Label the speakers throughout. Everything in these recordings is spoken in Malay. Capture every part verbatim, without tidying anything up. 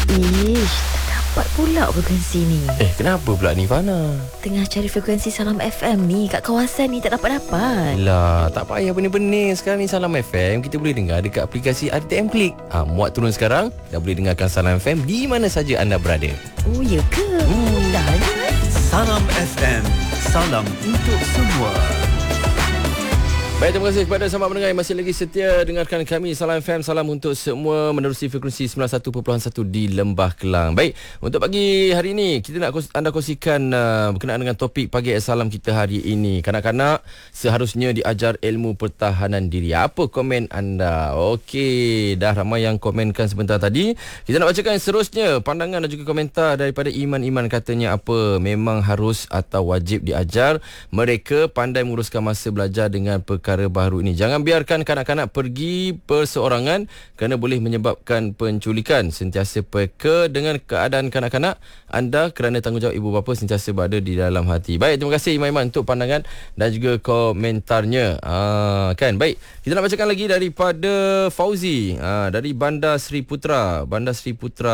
Speaker 1: Ish, tak dapat pula frekuensi ni.
Speaker 2: Eh, kenapa pula ni, Fana?
Speaker 1: Tengah cari frekuensi Salam F M ni kat kawasan ni, tak dapat-dapat.
Speaker 2: Lah, tak payah benih-benih. Sekarang ni Salam F M kita boleh dengar dekat aplikasi R T M Klik. Ha, muat turun sekarang, dah boleh dengarkan Salam F M di mana saja anda berada.
Speaker 1: Oh, ya ke? Hmm. Dah ada.
Speaker 3: Salam F M, salam untuk semua.
Speaker 2: Baik, terima kasih kepada sahabat pendengar yang masih lagi setia dengarkan kami. Salam F M, salam untuk semua menerusi frekuensi sembilan puluh satu perpuluhan satu di Lembah Kelang. Baik, untuk pagi hari ini kita nak kos- anda kongsikan uh, berkenaan dengan topik pagi salam kita hari ini. Kanak-kanak seharusnya diajar ilmu pertahanan diri. Apa komen anda? Okey, dah ramai yang komenkan sebentar tadi. Kita nak bacakan seterusnya pandangan dan juga komentar daripada Iman-Iman. Katanya apa? Memang harus atau wajib diajar mereka pandai menguruskan masa belajar dengan perkara perkara baru ini. Jangan biarkan kanak-kanak pergi perseorangan kerana boleh menyebabkan penculikan. Sentiasa peka dengan keadaan kanak-kanak anda kerana tanggungjawab ibu bapa sentiasa berada di dalam hati. Baik, terima kasih Iman-Iman untuk pandangan dan juga komentarnya. Ah, kan? Baik, kita nak bacakan lagi daripada Fauzi ah, dari Bandar Seri Putra. Bandar Seri Putra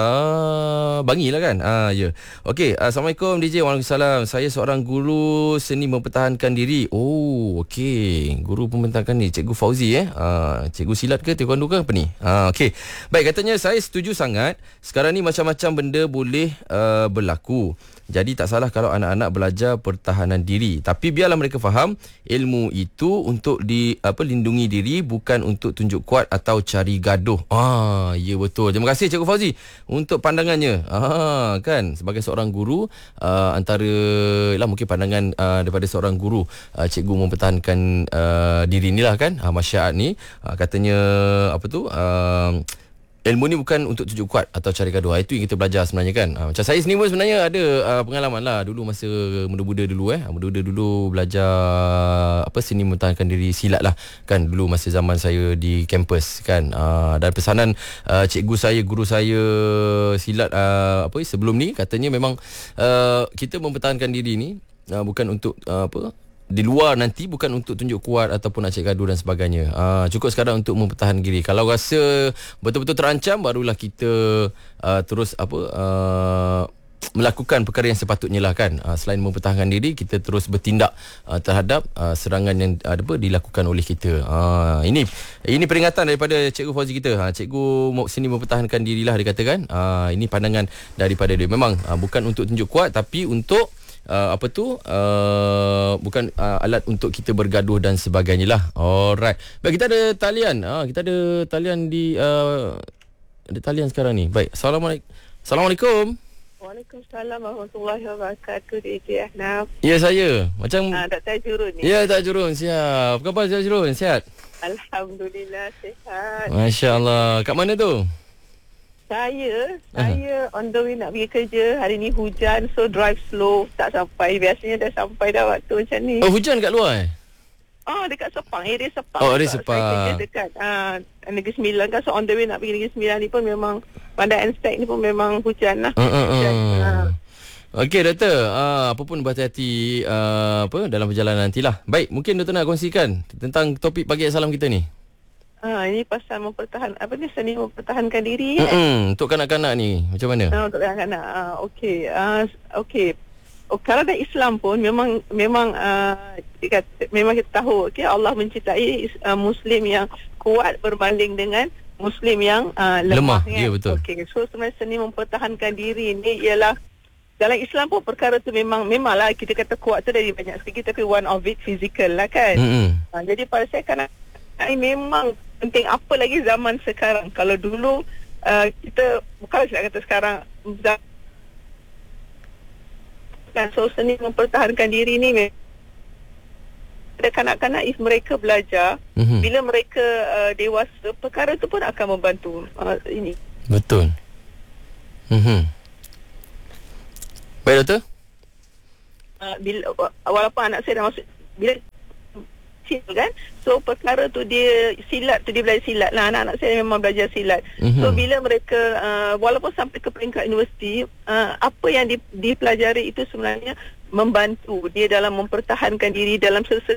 Speaker 2: Bangi lah kan? Ah, ya. Okey, Assalamualaikum D J. Waalaikumsalam. Saya seorang guru seni mempertahankan diri. Oh, okey. Guru pembentakan ni Cikgu Fauzi eh. Uh, cikgu silat ke taekwondo ke apa ni? Uh, okey. Baik, katanya saya setuju sangat. Sekarang ni macam-macam benda boleh uh, berlaku. Jadi tak salah kalau anak-anak belajar pertahanan diri. Tapi biarlah mereka faham ilmu itu untuk di apa lindungi diri, bukan untuk tunjuk kuat atau cari gaduh. Ah, ya betul. Terima kasih Cikgu Fauzi untuk pandangannya. Ah, kan sebagai seorang guru uh, antara lah mungkin pandangan uh, daripada seorang guru uh, cikgu mempertahankan uh, diri inilah kan. Uh, masyarakat ni uh, katanya apa tu? Uh, ilmu ni bukan untuk tunjuk kuat atau cari gaduh. Itu yang kita belajar sebenarnya kan. Ha, macam saya sendiri pun sebenarnya ada uh, pengalaman lah dulu masa muda-muda dulu eh. Muda-muda dulu belajar apa seni mempertahankan diri silat lah kan dulu masa zaman saya di kampus kan. Uh, dan pesanan uh, cikgu saya, guru saya silat uh, apa sebelum ni katanya memang uh, kita mempertahankan diri ni uh, bukan untuk uh, apa di luar nanti, bukan untuk tunjuk kuat ataupun nak cek gaduh dan sebagainya. Aa, cukup sekarang untuk mempertahankan diri. Kalau rasa betul-betul terancam, barulah kita uh, terus apa uh, melakukan perkara yang sepatutnya lah kan. Uh, selain mempertahankan diri, kita terus bertindak uh, terhadap uh, serangan yang uh, apa dilakukan oleh kita. Uh, ini ini peringatan daripada Cikgu Fauzi kita. Uh, cikgu sini mempertahankan dirilah dia katakan. Uh, ini pandangan daripada dia. Memang uh, bukan untuk tunjuk kuat, tapi untuk Uh, apa tu uh, bukan uh, alat untuk kita bergaduh dan sebagainya lah. Alright. Baik, kita ada talian. Ah, kita ada talian di uh, ada talian sekarang ni. Baik. Assalamualaikum. Assalamualaikum.
Speaker 4: Waalaikumsalam warahmatullahi wabarakatuh. D J Ahnaf.
Speaker 2: Ya, saya. Macam
Speaker 4: ah, Doktor Jurun ni.
Speaker 2: Ya, Doktor Jurun. Siap. Apa khabar Doktor Jurun? Sihat?
Speaker 4: Alhamdulillah sihat.
Speaker 2: Masya-Allah. Kat mana tu?
Speaker 4: Saya, saya uh-huh. on the way nak pergi kerja. Hari ni hujan, so drive slow. Tak sampai. Biasanya dah sampai dah waktu macam ni.
Speaker 2: Oh, hujan kat luar eh?
Speaker 4: Oh, dekat Sepang. Area Sepang.
Speaker 2: Oh, area Sepang.
Speaker 4: Saya kerja dekat uh, Negeri Sembilan kan. So on the way nak pergi Negeri Sembilan ni pun memang, Bandar Anspek ni pun memang hujan lah.
Speaker 2: Uh, uh, uh.
Speaker 4: Hujan. Uh.
Speaker 2: Okey, Doktor. Uh, apa pun berhati-hati uh, apa dalam perjalanan nantilah. Baik, mungkin Doktor nak kongsikan tentang topik pagi salam kita ni.
Speaker 4: Ha, ini pasal mempertahan apa ni seni mempertahankan diri kan?
Speaker 2: Mm-mm, untuk kanak-kanak ni macam mana?
Speaker 4: Ha, untuk kanak-kanak. Ha, okey. Uh, okey. Oh, kalau dari Islam pun memang memang uh, kita, memang kita tahu okey Allah menciptai uh, muslim yang kuat berbanding dengan muslim yang uh, lemah.
Speaker 2: Lemah. Kan? Ya, betul.
Speaker 4: Okey. So sebenarnya seni mempertahankan diri ni ialah dalam Islam pun perkara tu memang memanglah kita kata kuat tu dari banyak segi, tapi one of it physical lah kan.
Speaker 2: Mm-hmm.
Speaker 4: Ha, jadi pada saya kanak ini memang penting, apa lagi zaman sekarang. Kalau dulu uh, kita bukan saya kata sekarang dan so seni mempertahankan diri ni ada kanak-kanak if mereka belajar mm-hmm. bila mereka uh, dewasa, perkara tu pun akan membantu uh, ini.
Speaker 2: Betul. Mhm. Baik Doktor.
Speaker 4: Uh, bila walaupun anak saya dah masuk bila kecil kan, so perkara tu dia silat tu dia belajar silat lah. Anak-anak saya memang belajar silat. Mm-hmm. So bila mereka uh, walaupun sampai ke peringkat universiti, uh, apa yang di, dipelajari itu sebenarnya membantu dia dalam mempertahankan diri dalam sesuatu.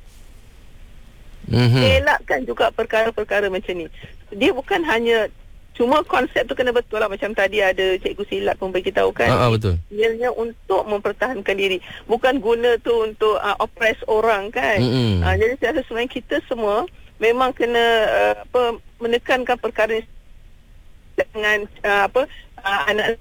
Speaker 4: Mm-hmm. Elakkan juga perkara-perkara macam ni. Dia bukan hanya Cuma konsep tu kena betul lah. Macam tadi ada cikgu silat pun beritahu kan.
Speaker 2: Ah, ah, betul.
Speaker 4: Ianya untuk mempertahankan diri. Bukan guna tu untuk uh, oppress orang kan.
Speaker 2: Mm-mm.
Speaker 4: Uh, jadi saya rasa sebenarnya kita semua memang kena uh, apa menekankan perkara dengan uh, apa uh, anak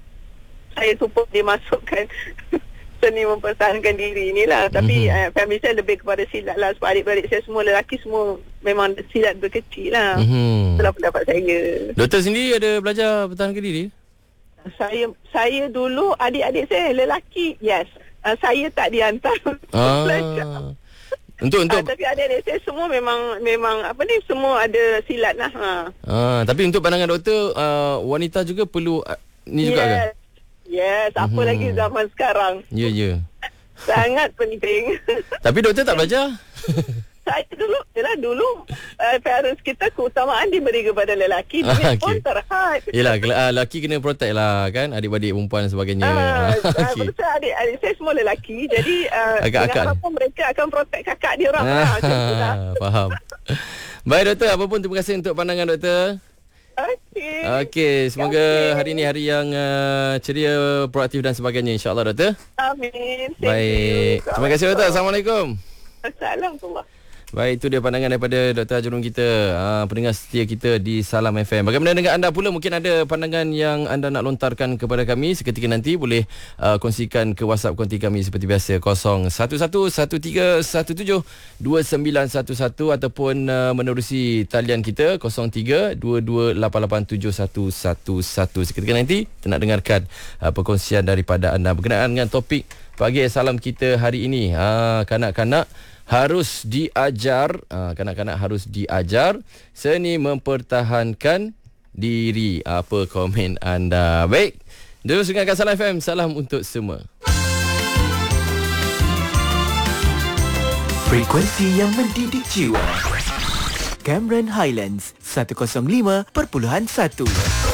Speaker 4: saya tu pun dimasukkan seni mempertahankan diri inilah. Tapi mm-hmm. uh, family saya lebih kepada silat lah. Sebab adik-beradik saya semua lelaki semua memang silat berkecil lah.
Speaker 2: Mm-hmm.
Speaker 4: Itulah pendapat saya.
Speaker 2: Doktor sendiri ada belajar pertahankan diri?
Speaker 4: Saya saya dulu adik-adik saya lelaki, yes. Uh, saya tak dihantar
Speaker 2: Ah.
Speaker 4: belajar.
Speaker 2: Untuk untuk
Speaker 4: Uh, tapi adik-adik saya semua memang memang apa ni semua ada silat lah. Ha.
Speaker 2: ah, tapi untuk pandangan doktor, uh, wanita juga perlu uh, ni juga ke?
Speaker 4: Yes. Yes, apa
Speaker 2: Mhm.
Speaker 4: lagi zaman sekarang.
Speaker 2: Ya, ya.
Speaker 4: Sangat penting.
Speaker 2: Tapi doktor tak belajar?
Speaker 4: Saya dulu, yalah dulu uh, parents kita keutamaan diberi kepada lelaki.
Speaker 2: Ah,
Speaker 4: Duit pun
Speaker 2: okey.
Speaker 4: terhad.
Speaker 2: Yelah, uh, lelaki kena protect lah kan, adik-adik perempuan dan sebagainya.
Speaker 4: Ah,
Speaker 2: Okey.
Speaker 4: betul, adik-adik saya semua lelaki. Jadi uh,
Speaker 2: Agak-agak.
Speaker 4: dengan apa mereka akan protect kakak dia orang lah. Macam tu lah.
Speaker 2: Ah, faham. Baik doktor, apa pun terima kasih untuk pandangan doktor.
Speaker 4: Okey.
Speaker 2: Okey, semoga
Speaker 4: Okey.
Speaker 2: hari ni hari yang uh, ceria, proaktif dan sebagainya, insya-Allah doktor.
Speaker 4: Amin. Thank
Speaker 2: Baik.
Speaker 4: you.
Speaker 2: Terima kasih doktor. Assalamualaikum.
Speaker 4: Assalamualaikum.
Speaker 2: Baik, itu dia pandangan daripada Doktor Hajrul kita, uh, pendengar setia kita di Salam F M. Bagaimana dengan anda pula? Mungkin ada pandangan yang anda nak lontarkan kepada kami seketika nanti. Boleh uh, kongsikan ke WhatsApp konti kami seperti biasa kosong satu satu satu tiga satu tujuh dua sembilan satu satu ataupun uh, menerusi talian kita kosong tiga dua dua lapan lapan tujuh satu satu satu. Seketika nanti kita nak dengarkan uh, perkongsian daripada anda berkenaan dengan topik pagi salam kita hari ini. Uh, kanak-kanak harus diajar, uh, kanak-kanak harus diajar seni mempertahankan diri. Apa komen anda? Baik, terus dengarkan Salam F M. Salam untuk semua.
Speaker 3: Frekuensi yang mendidik jiwa. Cameron Highlands seratus lima perpuluhan satu.